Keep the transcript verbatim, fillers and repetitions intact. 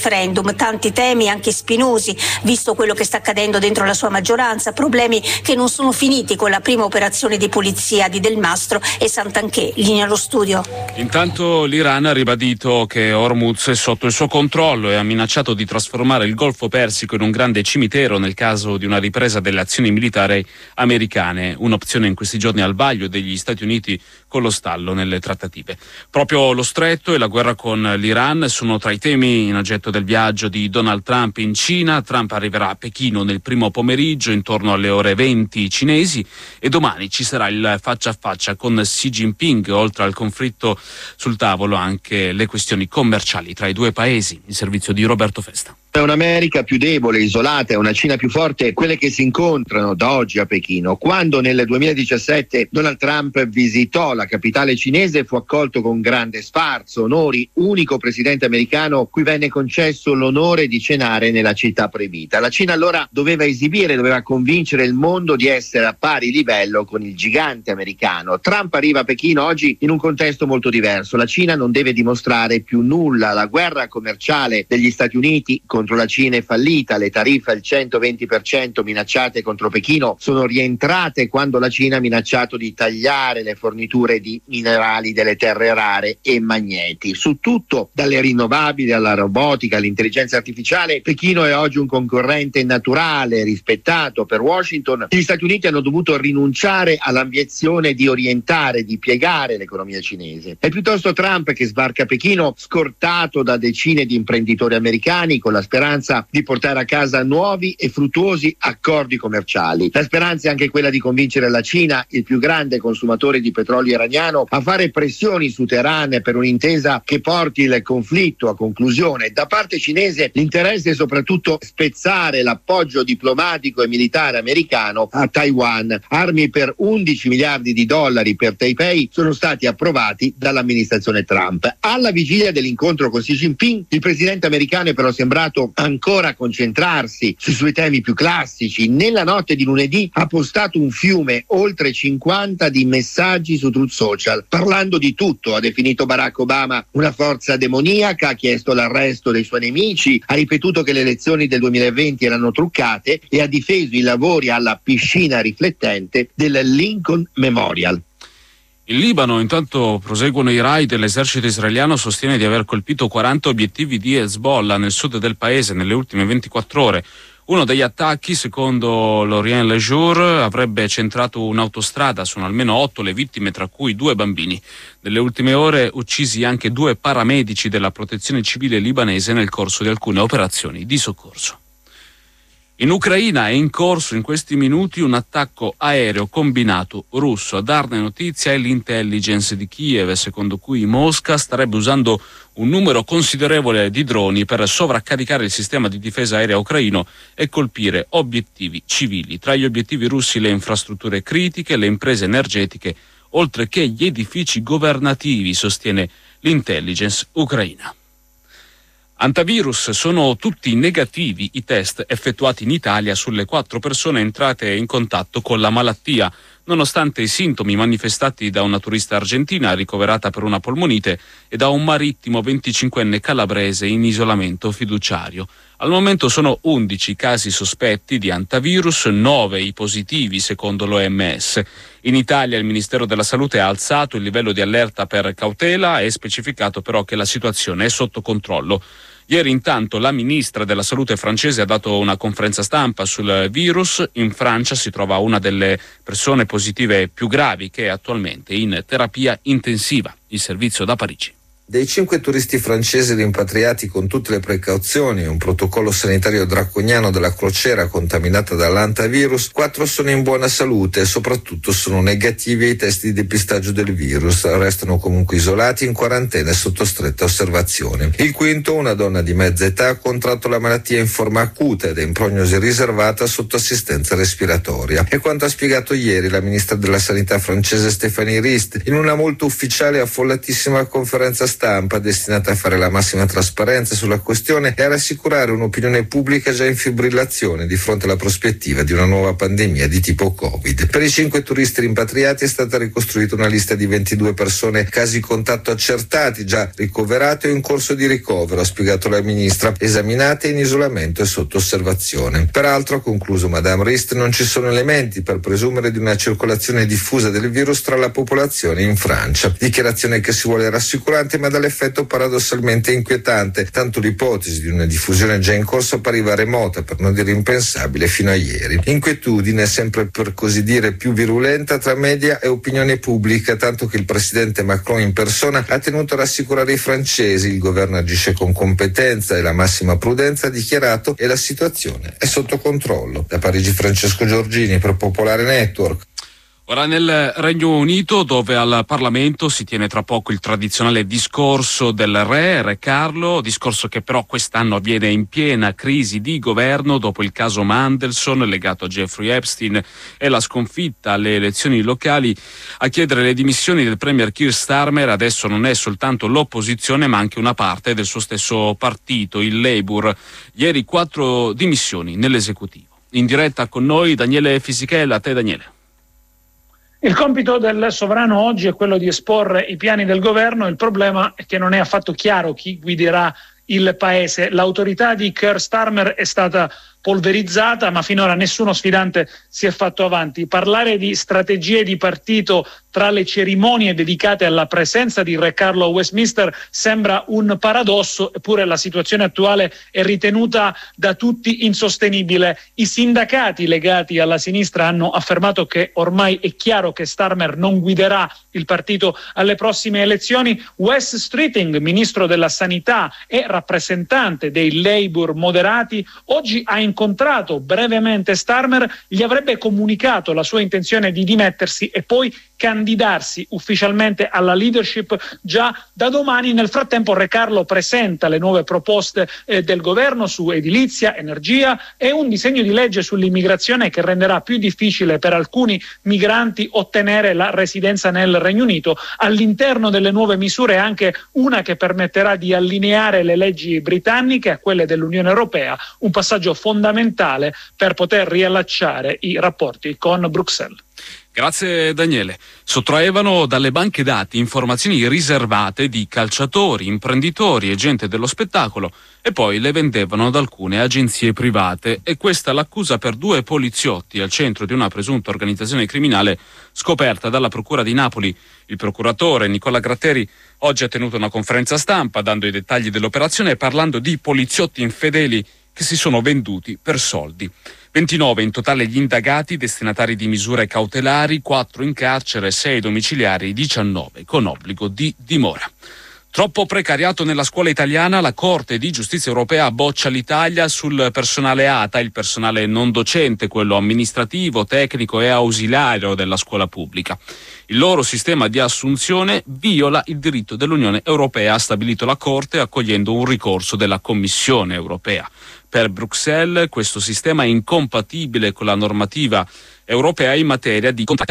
referendum, tanti temi anche spinosi, visto quello che sta accadendo dentro la sua maggioranza, problemi che non sono finiti con la prima operazione di polizia di Del Mastro e Santanchè. Linea allo studio. Intanto l'Iran ha ribadito che Hormuz è sotto il suo controllo e ha minacciato di trasformare il Golfo Persico in un grande cimitero nel caso di una ripresa delle azioni militari americane, un'opzione in questi giorni al vaglio degli Stati Uniti con lo stallo nelle trattative. Proprio lo stretto e la guerra con l'Iran sono tra i temi in oggetto del viaggio di Donald Trump in Cina. Trump arriverà a Pechino nel primo pomeriggio intorno alle ore venti cinesi e domani ci sarà il faccia a faccia con Xi Jinping. Oltre al conflitto sul tavolo anche le questioni commerciali tra i due paesi. Il servizio di Roberto Festa. È un'America più debole, isolata, è una Cina più forte, quelle che si incontrano da oggi a Pechino. Quando nel duemiladiciassette Donald Trump visitò la capitale cinese fu accolto con grande sfarzo, onori, unico presidente americano cui venne concesso l'onore di cenare nella città proibita. La Cina allora doveva esibire, doveva convincere il mondo di essere a pari livello con il gigante americano. Trump arriva a Pechino oggi in un contesto molto diverso. La Cina non deve dimostrare più nulla. La guerra commerciale degli Stati Uniti con contro la Cina è fallita, le tariffe al centoventi per cento minacciate contro Pechino sono rientrate quando la Cina ha minacciato di tagliare le forniture di minerali delle terre rare e magneti. Su tutto, dalle rinnovabili alla robotica, all'intelligenza artificiale, Pechino è oggi un concorrente naturale, rispettato. Per Washington, gli Stati Uniti hanno dovuto rinunciare all'ambizione di orientare, di piegare l'economia cinese. È piuttosto Trump che sbarca a Pechino, scortato da decine di imprenditori americani, con la speranza di portare a casa nuovi e fruttuosi accordi commerciali. La speranza è anche quella di convincere la Cina, il più grande consumatore di petrolio iraniano, a fare pressioni su Teheran per un'intesa che porti il conflitto a conclusione. Da parte cinese l'interesse è soprattutto spezzare l'appoggio diplomatico e militare americano a Taiwan. Armi per undici miliardi di dollari per Taipei sono stati approvati dall'amministrazione Trump. Alla vigilia dell'incontro con Xi Jinping, il presidente americano è però sembrato ancora concentrarsi sui suoi temi più classici. Nella notte di lunedì ha postato un fiume, oltre cinquanta, di messaggi su Truth Social, parlando di tutto. Ha definito Barack Obama una forza demoniaca, ha chiesto l'arresto dei suoi nemici, ha ripetuto che le elezioni del duemilaventi erano truccate e ha difeso i lavori alla piscina riflettente del Lincoln Memorial. In Libano intanto proseguono i raid e l'esercito israeliano sostiene di aver colpito quaranta obiettivi di Hezbollah nel sud del paese nelle ultime ventiquattro ore. Uno degli attacchi, secondo l'Orient Le Jour, avrebbe centrato un'autostrada. Sono almeno otto le vittime, tra cui due bambini. Nelle ultime ore uccisi anche due paramedici della protezione civile libanese nel corso di alcune operazioni di soccorso. In Ucraina è in corso in questi minuti un attacco aereo combinato russo. A darne notizia è l'intelligence di Kiev, secondo cui Mosca starebbe usando un numero considerevole di droni per sovraccaricare il sistema di difesa aerea ucraino e colpire obiettivi civili. Tra gli obiettivi russi le infrastrutture critiche, le imprese energetiche, oltre che gli edifici governativi, sostiene l'intelligence ucraina. Antivirus, sono tutti negativi i test effettuati in Italia sulle quattro persone entrate in contatto con la malattia, nonostante i sintomi manifestati da una turista argentina ricoverata per una polmonite e da un marittimo venticinquenne calabrese in isolamento fiduciario. Al momento sono undici casi sospetti di antivirus, nove i positivi secondo l'O M S. In Italia il Ministero della Salute ha alzato il livello di allerta per cautela e specificato però che la situazione è sotto controllo. Ieri intanto la ministra della Salute francese ha dato una conferenza stampa sul virus. In Francia si trova una delle persone positive più gravi che è attualmente in terapia intensiva. Il servizio da Parigi. Dei cinque turisti francesi rimpatriati con tutte le precauzioni e un protocollo sanitario draconiano della crociera contaminata dall'antivirus, quattro sono in buona salute e soprattutto sono negativi ai test di depistaggio del virus. Restano comunque isolati in quarantena e sotto stretta osservazione. Il quinto, una donna di mezza età, ha contratto la malattia in forma acuta ed è in prognosi riservata sotto assistenza respiratoria. È quanto ha spiegato ieri la ministra della Sanità francese Stéphanie Rist in una molto ufficiale e affollatissima conferenza stampa stampa destinata a fare la massima trasparenza sulla questione e a rassicurare un'opinione pubblica già in fibrillazione di fronte alla prospettiva di una nuova pandemia di tipo Covid. Per i cinque turisti rimpatriati è stata ricostruita una lista di ventidue persone, casi contatto accertati, già ricoverate o in corso di ricovero, ha spiegato la ministra, esaminate in isolamento e sotto osservazione. Peraltro, ha concluso Madame Rist, non ci sono elementi per presumere di una circolazione diffusa del virus tra la popolazione in Francia. Dichiarazione che si vuole rassicurante ma dall'effetto paradossalmente inquietante, tanto l'ipotesi di una diffusione già in corso appariva remota, per non dire impensabile, fino a ieri. Inquietudine sempre per così dire più virulenta tra media e opinione pubblica, tanto che il presidente Macron in persona ha tenuto a rassicurare i francesi. Il governo agisce con competenza e la massima prudenza, ha dichiarato, e la situazione è sotto controllo. Da Parigi Francesco Giorgini per Popolare Network. Ora nel Regno Unito, dove al Parlamento si tiene tra poco il tradizionale discorso del re, Re Carlo, discorso che però quest'anno avviene in piena crisi di governo dopo il caso Mandelson legato a Jeffrey Epstein e la sconfitta alle elezioni locali. A chiedere le dimissioni del premier Keir Starmer adesso non è soltanto l'opposizione ma anche una parte del suo stesso partito, il Labour. Ieri quattro dimissioni nell'esecutivo. In diretta con noi Daniele Fisichella. A te Daniele. Il compito del sovrano oggi è quello di esporre i piani del governo. Il problema è che non è affatto chiaro chi guiderà il paese. L'autorità di Keir Starmer è stata polverizzata, ma finora nessuno sfidante si è fatto avanti. Parlare di strategie di partito tra le cerimonie dedicate alla presenza di Re Carlo a Westminster sembra un paradosso, eppure la situazione attuale è ritenuta da tutti insostenibile. I sindacati legati alla sinistra hanno affermato che ormai è chiaro che Starmer non guiderà il partito alle prossime elezioni. Wes Streeting, ministro della Sanità e rappresentante dei Labour moderati, oggi ha incontrato brevemente Starmer, gli avrebbe comunicato la sua intenzione di dimettersi e poi candidarsi ufficialmente alla leadership già da domani. Nel frattempo Re Carlo presenta le nuove proposte eh, del governo su edilizia, energia e un disegno di legge sull'immigrazione che renderà più difficile per alcuni migranti ottenere la residenza nel Regno Unito. All'interno delle nuove misure anche una che permetterà di allineare le leggi britanniche a quelle dell'Unione Europea, un passaggio fondamentale per poter riallacciare i rapporti con Bruxelles. Grazie Daniele. Sottraevano dalle banche dati informazioni riservate di calciatori, imprenditori e gente dello spettacolo e poi le vendevano ad alcune agenzie private, e questa l'accusa per due poliziotti al centro di una presunta organizzazione criminale scoperta dalla Procura di Napoli. Il procuratore Nicola Gratteri oggi ha tenuto una conferenza stampa dando i dettagli dell'operazione e parlando di poliziotti infedeli che si sono venduti per soldi. ventinove in totale gli indagati, destinatari di misure cautelari, quattro in carcere, sei domiciliari, diciannove con obbligo di dimora. Troppo precariato nella scuola italiana, la Corte di Giustizia Europea boccia l'Italia sul personale A T A, il personale non docente, quello amministrativo, tecnico e ausiliario della scuola pubblica. Il loro sistema di assunzione viola il diritto dell'Unione Europea, ha stabilito la Corte accogliendo un ricorso della Commissione Europea. Per Bruxelles questo sistema è incompatibile con la normativa europea in materia di contratti